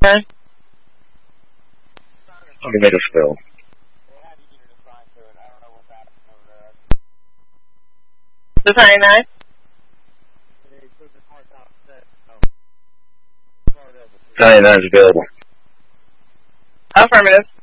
99? Let me make a spill. The 99? 99 is available. Affirmative.